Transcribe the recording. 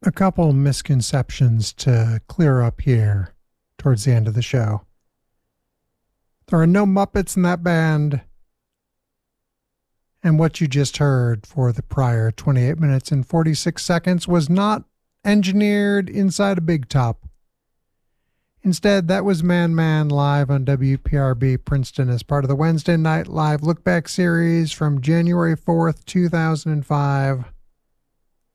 A couple misconceptions to clear up here towards the end of the show. There are no Muppets in that band. And what you just heard for the prior 28 minutes and 46 seconds was not engineered inside a big top. Instead, that was Man Man live on WPRB Princeton as part of the Wednesday Night Live Look Back series from January 4th, 2005.